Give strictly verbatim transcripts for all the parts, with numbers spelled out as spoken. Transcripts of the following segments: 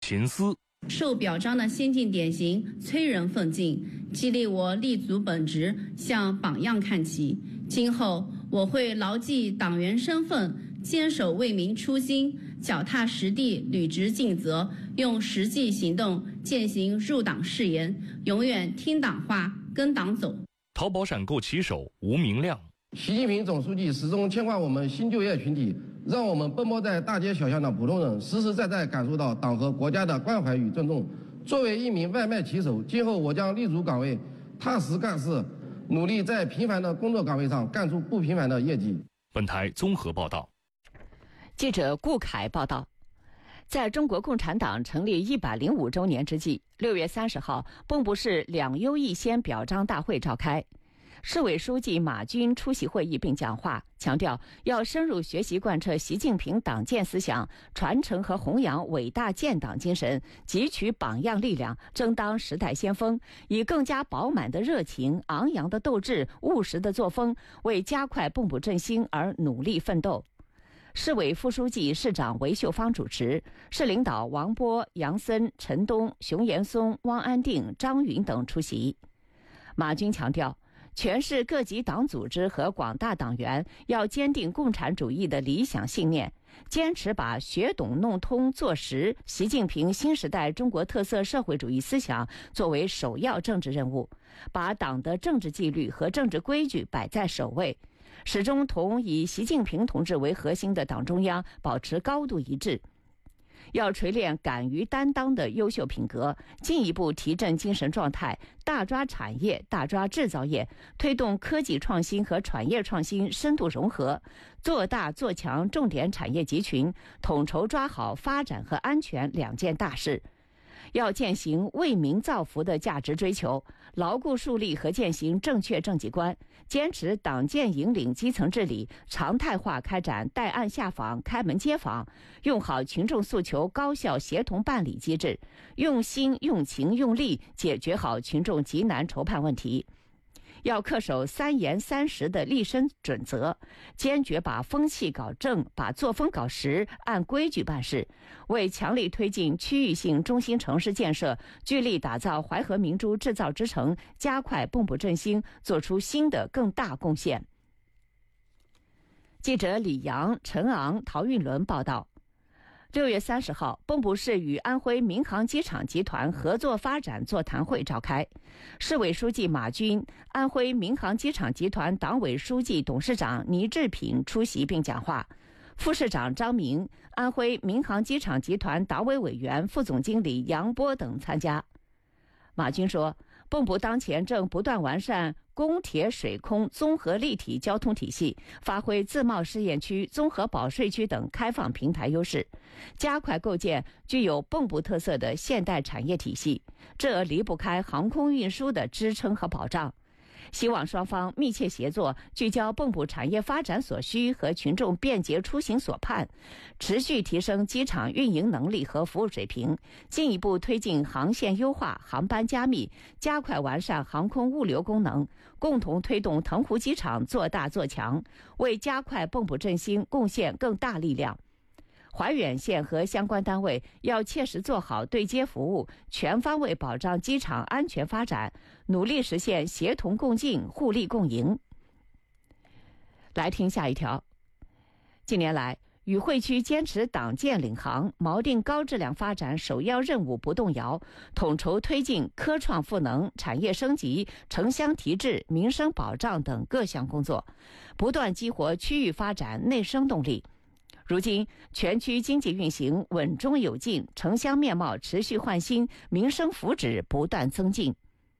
秦思。 受表彰的先进典型催人奋进，激励我立足本职，向榜样看齐。今后我会牢记党员身份，坚守为民初心，脚踏实地履职尽责，用实际行动践行入党誓言，永远听党话，跟党走。 淘宝闪购旗手吴明亮。 习近平总书记始终牵挂我们新就业群体，让我们奔波在大街小巷的普通人实实在在感受到党和国家的关怀与尊重。作为一名外卖骑手，今后我将立足岗位，踏实干事，努力在平凡的工作岗位上干出不平凡的业绩。 本台综合报道。 记者顾凯报道。在中国共产党成立一百零五周年之际，六月三十号，蚌埠市两优一先表彰大会召开。市委书记马军出席会议并讲话，强调要深入学习贯彻习近平党建思想，传承和弘扬伟大建党精神，汲取榜样力量，争当时代先锋，以更加饱满的热情、昂扬的斗志、务实的作风，为加快蚌埠振兴而努力奋斗。市委副书记、市长韦秀芳主持，市领导王波、杨森、陈东、熊延松、汪安定、张云等出席。马军强调，全市各级党组织和广大党员要坚定共产主义的理想信念，坚持把学懂弄通做实习近平新时代中国特色社会主义思想作为首要政治任务，把党的政治纪律和政治规矩摆在首位，始终同以习近平同志为核心的党中央保持高度一致。要锤炼敢于担当的优秀品格，进一步提振精神状态，大抓产业、大抓制造业，推动科技创新和产业创新深度融合，做大做强重点产业集群，统筹抓好发展和安全两件大事。要践行为民造福的价值追求，牢固树立和践行正确政绩观，坚持党建引领基层治理，常态化开展带案下访、开门接访，用好群众诉求高效协同办理机制，用心、用情、用力解决好群众急难愁盼问题。要恪守三严三实的立身准则，坚决把风气搞正，把作风搞实，按规矩办事，为强力推进区域性中心城市建设，聚力打造淮河明珠制造之城，加快蚌埠振兴，做出新的更大贡献。记者李阳、陈昂、陶运伦报道。六月三十号，蚌埠市与安徽民航机场集团合作发展座谈会召开，市委书记马军、安徽民航机场集团党委书记、董事长倪志品出席并讲话，副市长张明、安徽民航机场集团党委委员、副总经理杨波等参加。马军说，蚌埠当前正不断完善公铁水空综合立体交通体系，发挥自贸试验区、综合保税区等开放平台优势，加快构建具有蚌埠特色的现代产业体系，这离不开航空运输的支撑和保障。希望双方密切协作，聚焦蚌埠产业发展所需和群众便捷出行所盼，持续提升机场运营能力和服务水平，进一步推进航线优化、航班加密，加快完善航空物流功能，共同推动腾湖机场做大做强，为加快蚌埠振兴贡献更大力量。怀远县和相关单位要切实做好对接服务，全方位保障机场安全发展，努力实现协同共进、互利共赢。来听下一条。近年来，与会区坚持党建领航、锚定高质量发展首要任务不动摇，统筹推进科创赋能、产业升级、城乡提质、民生保障等各项工作，不断激活区域发展内生动力。如今，全区经济运行稳中有进，城乡面貌持续焕新，民生福祉不断增进。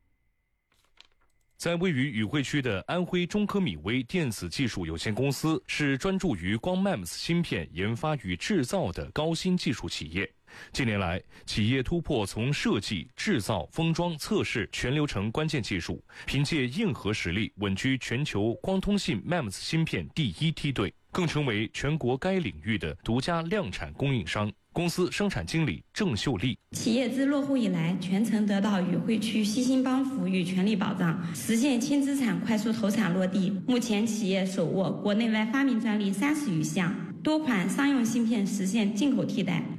在位于与会区的安徽中科米微电子技术有限公司是专注于光 M E M S 芯片研发与制造的高新技术企业。近年来，企业突破从设计、制造、封装、测试全流程关键技术，凭借硬核实力稳居全球光通信 M E M S 芯片第一梯队，更成为全国该领域的独家量产供应商。公司生产经理郑秀丽： 企业自落户以来，全程得到与会区悉心帮扶与全力保障，实现轻资产快速投产落地。目前，企业手握国内外发明专利三十余项，多款商用芯片实现进口替代。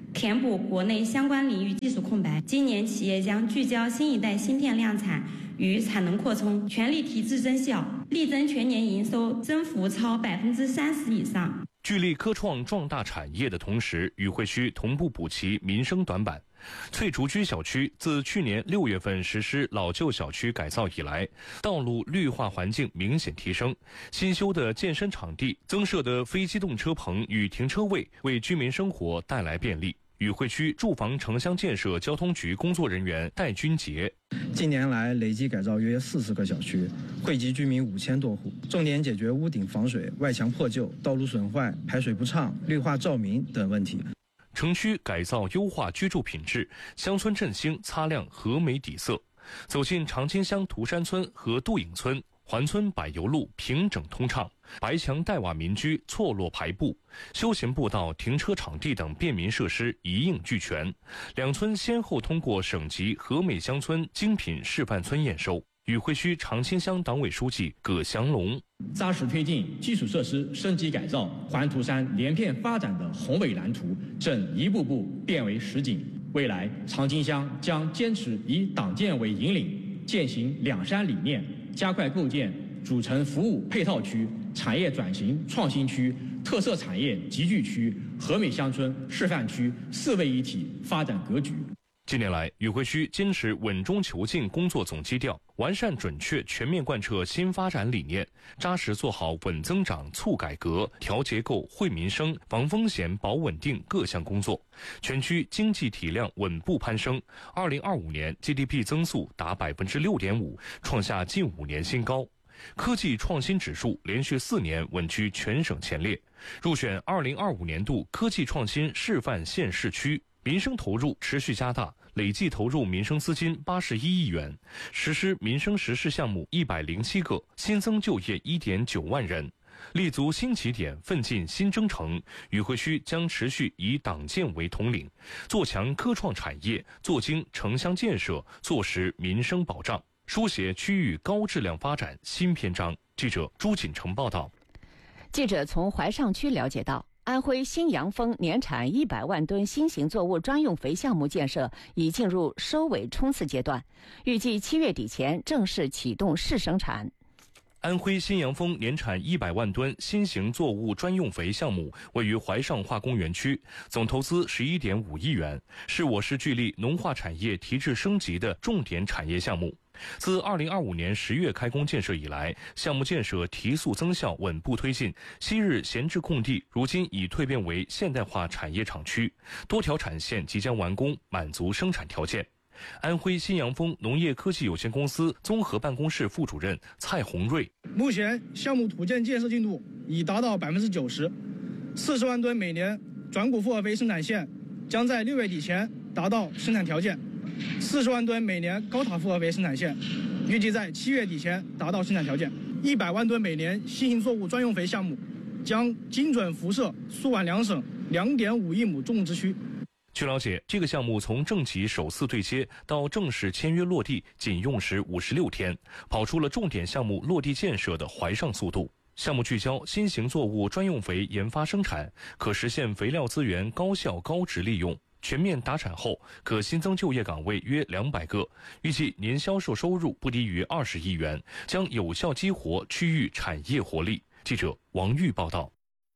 填补国内相关领域技术空白。今年企业将聚焦新一代芯片量产与产能扩充，全力提质增效，力争全年营收增幅超百分之三十以上。 聚力科创壮大产业的同时，与会区同步补齐民生短板。翠竹居小区自去年六月份实施老旧小区改造以来，道路绿化环境明显提升，新修的健身场地、增设的非机动车棚与停车位为居民生活带来便利。与会区住房城乡建设交通局工作人员戴军杰： 近年来累计改造约四十个小区，惠及居民五千多户，重点解决屋顶防水、外墙破旧、道路损坏、排水不畅、绿化照明等问题。 城区改造优化居住品质，乡村振兴擦亮和美底色。走进长金乡涂山村和杜颖村，环村柏油路平整通畅，白墙黛瓦民居错落排布，休闲步道、停车场地等便民设施一应俱全。两村先后通过省级和美乡村精品示范村验收。与会区长青乡党委书记葛祥龙： 扎实推进基础设施升级改造，环涂山连片发展的宏伟蓝图正一步步变为实景。未来，长青乡将坚持以党建为引领，践行两山理念，加快构建主城服务配套区、产业转型创新区、特色产业集聚区、和美乡村示范区四位一体发展格局。 近年来，与会区坚持稳中求进工作总基调，完善准确全面贯彻新发展理念，扎实做好稳增长、促改革、调结构、惠民生、防风险、保稳定各项工作。全区经济体量稳步攀升，二零二五年 G D P 增速达百分之六点五，创下近五年新高。科技创新指数连续四年稳居全省前列，入选二零二五年度科技创新示范县市区。民生投入持续加大，累计投入民生资金八十一亿元，实施民生实事项目一百零七个，新增就业一点九万人。立足新起点，奋进新征程，与会区将持续以党建为统领，做强科创产业，做精城乡建设，做实民生保障，书写区域高质量发展新篇章。记者朱锦成报道。 记者从怀上区了解到，安徽新阳丰年产一百万吨新型作物专用肥项目建设已进入收尾冲刺阶段，预计七月底前正式启动试生产。 安徽新阳丰年产一百万吨新型作物专用肥项目位于怀上化工园区，总投资十一点五亿元，是我市聚力农化产业提质升级的重点产业项目。自二零二五年十月开工建设以来，项目建设提速增效，稳步推进。昔日闲置空地，如今已蜕变为现代化产业厂区，多条产线即将完工，满足生产条件。安徽新阳丰农业科技有限公司综合办公室副主任蔡红瑞： 目前项目土建建设进度已达到百分之九十，四十万吨每年转谷复合肥生产线将在六月底前达到生产条件。四十万吨每年高塔复合肥生产线预计在七月底前达到生产条件。一百万吨每年新型作物专用肥项目将精准辐射苏皖两省两点五亿亩种植区。 据了解，这个项目从正企首次对接到正式签约落地仅用时五十六天，跑出了重点项目落地建设的怀上速度。项目聚焦新型作物专用肥研发生产，可实现肥料资源高效高值利用。全面达产后，可新增就业岗位约两百个，预计年销售收入不低于二十亿元，将有效激活区域产业活力。记者王玉报道。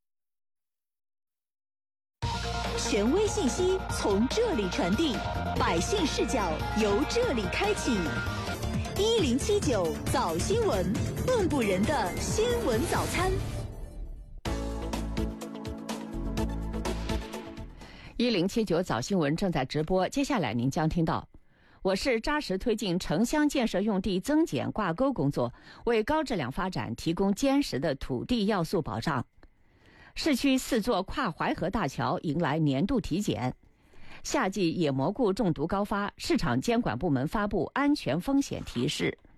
权威信息从这里传递，百姓视角由这里开启。一零七九早新闻，动不人的新闻早餐。 一零七九早新闻正在直播，接下来您将听到：我市扎实推进城乡建设用地增减挂钩工作，为高质量发展提供坚实的土地要素保障。市区四座跨淮河大桥迎来年度体检。夏季野蘑菇中毒高发，市场监管部门发布安全风险提示。